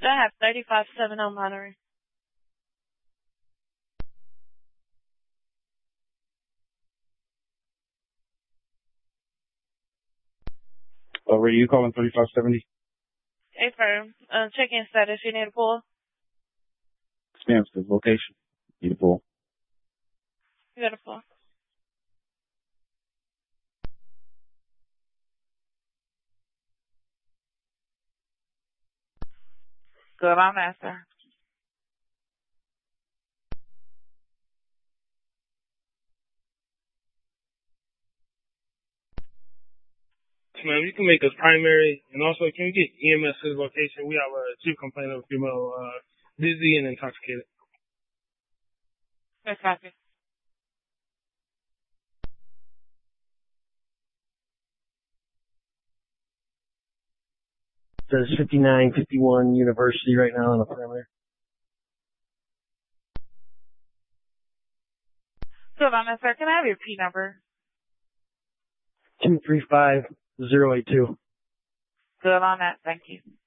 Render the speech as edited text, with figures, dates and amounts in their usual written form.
I have 35-7 on monitoring. Over you calling 3570? Affirm. Check-in status. You need a pull? Stamps the location. Need a pull. You got a pull. Good on that, sir. Ma'am, you can make us primary, and also can you get EMS to the location? We have a chief complaint of female dizzy and intoxicated. Good copy. Says 5951 University right now on the perimeter. Good on that, sir. Can I have your P number? 235082. Good on that. Thank you.